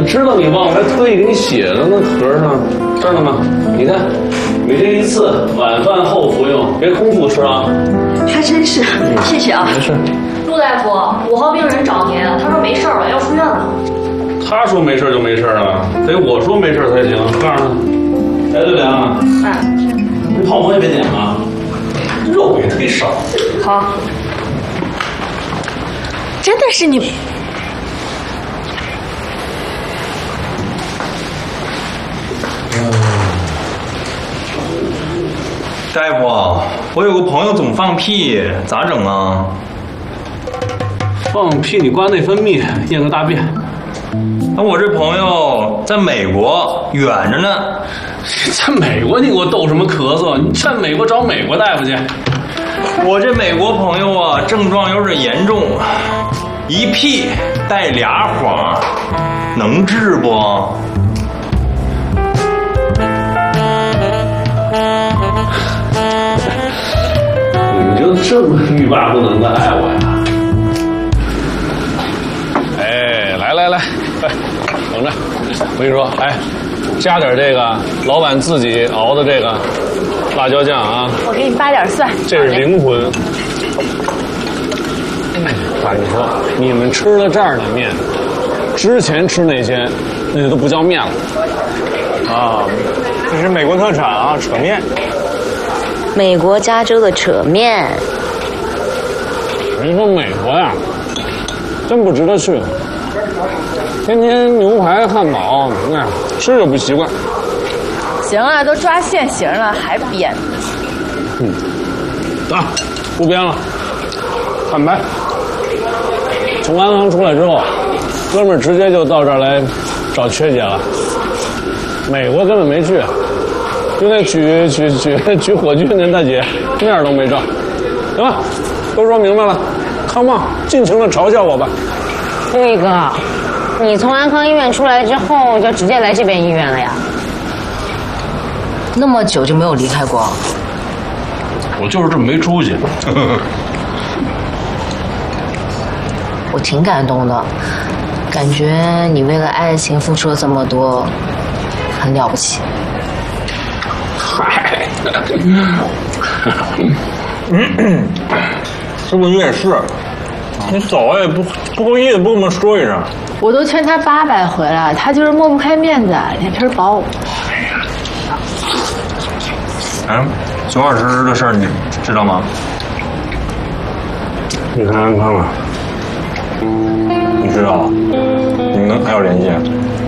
知道你忘了，还特意给你写了呢，盒上这儿呢吗？你看，每天1次，晚饭后服用，别空腹吃啊。 还真是，谢谢啊。 没事。 陆大夫，5号病人找您，他说没事了，要出院了。 他说没事就没事啊，得我说没事才行。告诉他，哎，刘良，那泡馍也别点了，肉也忒少。 好。真的是你。 大夫，我有个朋友总放屁，咋整啊？ 放屁你刮内分泌，验个大便。 那我这朋友在美国，远着呢。 在美国你给我逗什么咳嗽？你上美国找美国大夫去。 我这美国朋友啊，症状有点严重，一屁带2谎，能治不？ 你就这么欲罢不能的爱我呀？哎，来，等着，我跟你说，哎，加点这个老板自己熬的这个辣椒酱啊。 我给你扒点蒜， 这是灵魂。爸，你说你们吃了这儿的面，之前吃那些都不叫面了。 啊，这是美国特产啊，扯面。 美国加州的扯面。 人说美国呀，真不值得去。天天牛排、汉堡，那吃着不习惯。 行了，都抓现行了，还编。 啊，不编了。坦白，从安康出来之后，哥们儿直接就到这儿来找缺姐了。美国根本没去，就那娶火炬那大姐面都没照。行了，都说明白了 ，come on， 尽情的嘲笑我吧。 陆毅哥，你从安康医院出来之后就直接来这边医院了呀？那么久就没有离开过？ 我就是这么没出息。 我挺感动的，感觉你为了爱情付出了这么多，很了不起。 嗨， 师傅你也是，你走也不够意思，不跟我们说一声。 我都劝他800回了，他就是抹不开面子，脸皮薄。 哎，熊老师的事儿你知道吗？ 你看安康了。 你知道，你们还有联系？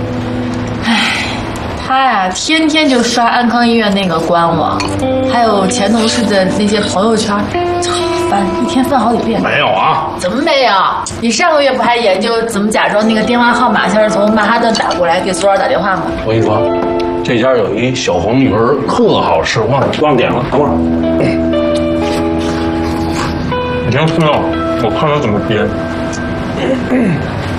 他呀，天天就刷安康医院那个官网，还有前同事的那些朋友圈，翻一天翻好几遍。 没有啊？ 怎么没有？你上个月不还研究怎么假装那个电话号码像是从曼哈顿打过来给索尔打电话吗？ 我跟你说，这家有一小黄鱼儿特好吃，忘点了，等会儿。 你先吃了，我看他怎么编。